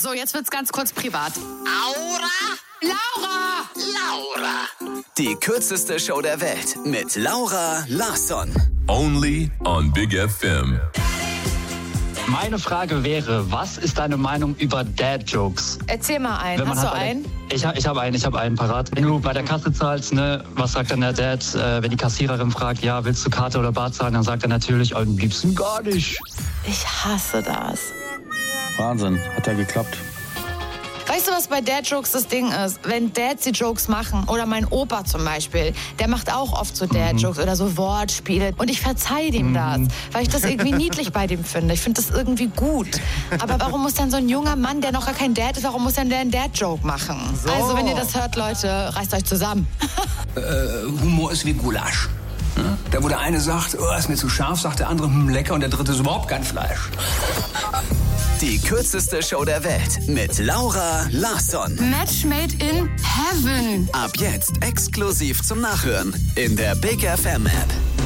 So, jetzt wird's ganz kurz privat. Aura? Laura! Die kürzeste Show der Welt mit Laura Larsson. Only on Big FM. Meine Frage wäre, was ist deine Meinung über Dad-Jokes? Erzähl mal einen. Hast du einen? Ich habe einen parat. Wenn du bei der Kasse zahlst, ne, was sagt dann der Dad, wenn die Kassiererin fragt, ja, willst du Karte oder Bar zahlen, dann sagt er natürlich, am liebsten gar nicht. Ich hasse das. Wahnsinn, hat ja geklappt. Weißt du, was bei Dad-Jokes das Ding ist? Wenn Dads die Jokes machen, oder mein Opa zum Beispiel, der macht auch oft so Dad-Jokes oder so Wortspiele. Und ich verzeihe dem das, weil ich das irgendwie niedlich bei dem finde. Ich finde das irgendwie gut. Aber warum muss dann so ein junger Mann, der noch gar kein Dad ist, warum muss dann der einen Dad-Joke machen? So. Also, wenn ihr das hört, Leute, reißt euch zusammen. Humor ist wie Gulasch. Ja? Da wo der eine sagt, oh, ist mir zu scharf, sagt der andere, lecker, und der dritte ist überhaupt kein Fleisch. Die kürzeste Show der Welt mit Laura Larsson. Match made in heaven. Ab jetzt exklusiv zum Nachhören in der Big FM App.